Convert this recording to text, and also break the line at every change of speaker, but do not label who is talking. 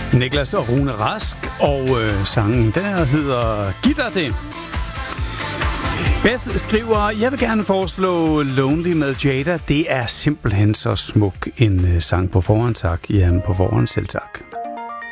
Niklas og Rune Rask, og sangen der hedder Giv dig det. Beth skriver, jeg vil gerne foreslå Lonely med Jada. Det er simpelthen så smuk en sang. På forhånd tak. Jamen på forhånd selv tak.